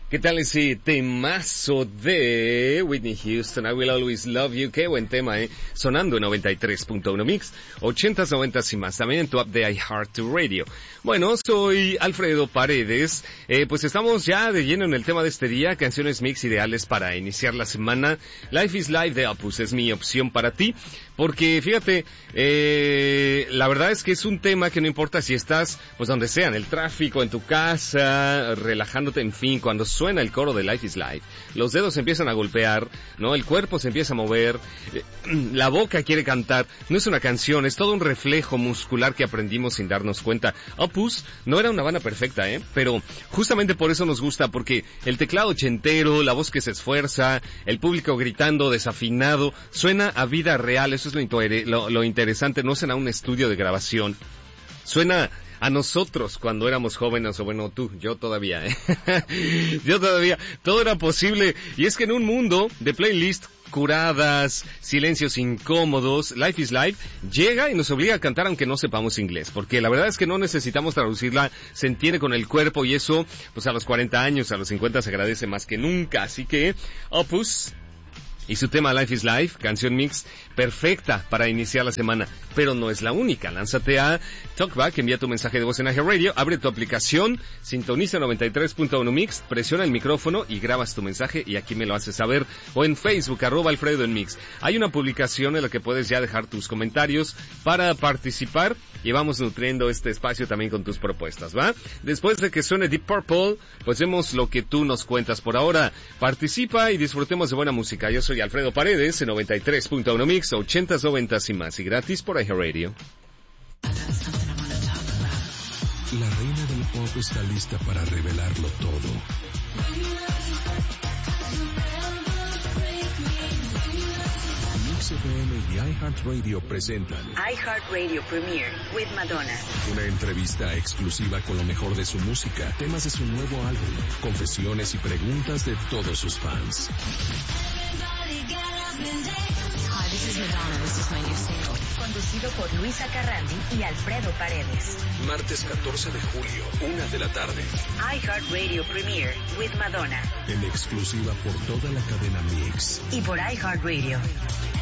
¿Qué tal ese temazo de Whitney Houston? I Will Always Love You. Qué buen tema, sonando en 93.1 Mix, 80s, 90s y más. También en tu app de iHeartRadio. Bueno, soy Alfredo Paredes. Pues estamos ya de lleno en el tema de este día. Canciones mix ideales para iniciar la semana. Life is Life de Opus es mi opción para ti. Porque, fíjate, la verdad es que es un tema que no importa si estás, pues donde sea, en el tráfico, en tu casa, relajándote, en fin, cuando suena el coro de Life is Life, los dedos se empiezan a golpear, ¿no? El cuerpo se empieza a mover, la boca quiere cantar. No es una canción, es todo un reflejo muscular que aprendimos sin darnos cuenta. Opus no era una banda perfecta, pero justamente por eso nos gusta, porque el teclado ochentero, la voz que se esfuerza, el público gritando desafinado, suena a vida real. Eso es lo interesante, no suena a un estudio de grabación. Suena a nosotros cuando éramos jóvenes, o bueno, yo todavía, todo era posible. Y es que en un mundo de playlists curadas, silencios incómodos, Life is Life llega y nos obliga a cantar aunque no sepamos inglés, porque la verdad es que no necesitamos traducirla, se entiende con el cuerpo, y eso, pues a los 40 años, a los 50 se agradece más que nunca. Así que, Opus y su tema Life is Life, canción mix perfecta para iniciar la semana, pero no es la única. Lánzate a Talkback, envía tu mensaje de voz en iHeartRadio, abre tu aplicación, sintoniza 93.1 Mix, presiona el micrófono y grabas tu mensaje y aquí me lo haces saber, o en Facebook, @Alfredo en Mix. Hay una publicación en la que puedes ya dejar tus comentarios para participar y vamos nutriendo este espacio también con tus propuestas, ¿va? Después de que suene Deep Purple, pues vemos lo que tú nos cuentas. Por ahora, participa y disfrutemos de buena música. Yo soy Alfredo Paredes en 93.1 Mix, 80s, 90s y más, y gratis por iHeartRadio. La reina del pop está lista para revelarlo todo. Mix FM y iHeartRadio presentan iHeartRadio Premiere with Madonna. Una entrevista exclusiva con lo mejor de su música, temas de su nuevo álbum, confesiones y preguntas de todos sus fans. Hi, this is Madonna. This is my new single. Conducido por Luisa Carrandi y Alfredo Paredes. Martes 14 de julio, 1 de la tarde. iHeartRadio Premiere with Madonna. En exclusiva por toda la cadena Mix. Y por iHeartRadio.